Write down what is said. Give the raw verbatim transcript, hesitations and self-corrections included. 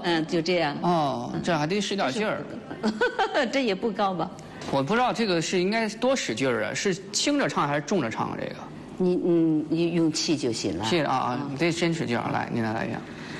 嗯，就这样。 哦，这还得使点劲儿。 这也不高吧？ 我不知道这个是应该多使劲儿啊，是轻着唱还是重着唱啊？这个？ 你嗯，你用气就行了。 气啊啊，你得真使劲儿。来，你来来一下。